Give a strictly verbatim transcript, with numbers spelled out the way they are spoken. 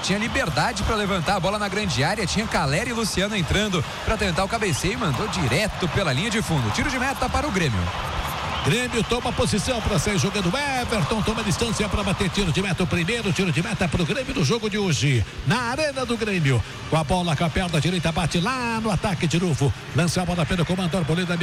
tinha liberdade para levantar a bola na grande área, tinha Calera e Luciano entrando para tentar o cabeceio e mandou direto pela linha de fundo. Tiro de meta para o Grêmio. Grêmio toma posição para sair jogando. Everton toma distância para bater tiro de meta. O primeiro tiro de meta para o Grêmio no jogo de hoje. Na arena do Grêmio. Com a bola com a perna direita, bate lá no ataque de novo. Lança a bola pelo comando Arboleda.